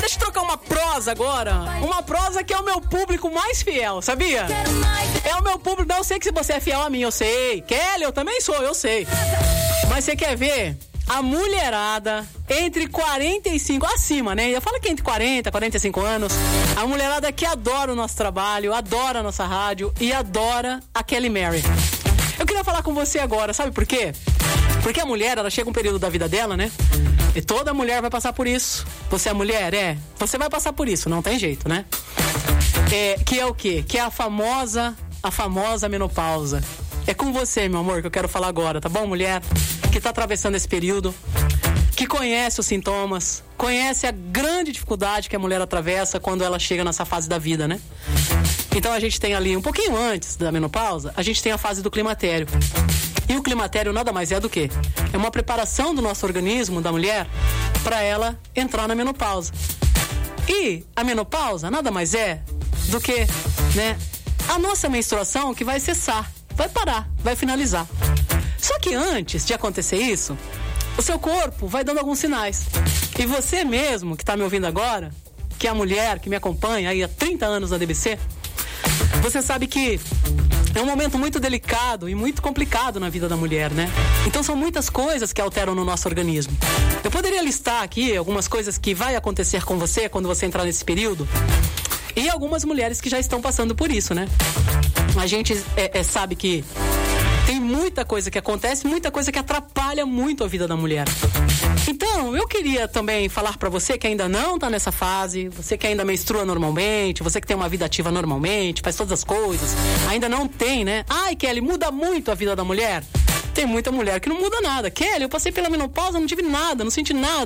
Deixa eu trocar uma prosa agora. Uma prosa que é o meu público mais fiel, sabia? É o meu público. Não, eu sei que você é fiel a mim, eu sei. Kelly, eu também sou, eu sei. Mas você quer ver? A mulherada entre 45 acima, né? Eu falo que entre 40 e 45 anos. A mulherada que adora o nosso trabalho, adora a nossa rádio e adora a Kelly Mary. Eu queria falar com você agora, sabe por quê? Porque a mulher, ela chega um período da vida dela, né? E toda mulher vai passar por isso. Você é mulher? É. Você vai passar por isso, não tem jeito, né? Que é o quê? Que é a famosa menopausa. É com você, meu amor, que eu quero falar agora, tá bom, mulher? Que tá atravessando esse período, que conhece os sintomas, conhece a grande dificuldade que a mulher atravessa quando ela chega nessa fase da vida, né? Então a gente tem ali, um pouquinho antes da menopausa, a gente tem a fase do climatério. E o climatério nada mais é do que? É uma preparação do nosso organismo, da mulher, para ela entrar na menopausa. E a menopausa nada mais é do que, né, a nossa menstruação que vai cessar, vai parar, vai finalizar. Só que antes de acontecer isso, o seu corpo vai dando alguns sinais. E você mesmo, que está me ouvindo agora, que é a mulher que me acompanha aí há 30 anos na DBC, você sabe que é um momento muito delicado e muito complicado na vida da mulher, né? Então são muitas coisas que alteram no nosso organismo. Eu poderia listar aqui algumas coisas que vai acontecer com você quando você entrar nesse período. E algumas mulheres que já estão passando por isso, né? A gente sabe que tem muita coisa que acontece, muita coisa que atrapalha muito a vida da mulher. Então, eu queria também falar pra você que ainda não tá nessa fase, você que ainda menstrua normalmente, você que tem uma vida ativa normalmente, faz todas as coisas, ainda não tem, né? Ai, Kelly, muda muito a vida da mulher? Tem muita mulher que não muda nada. Kelly, eu passei pela menopausa, não tive nada, não senti nada.